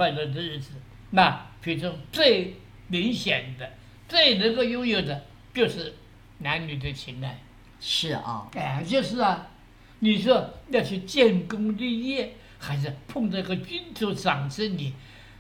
快乐的日子。那其中最明显的、最能够拥有的，就是男女的情爱。 是啊， 哎，就是啊，你说要去建功立业，还是碰到个君主掌着你，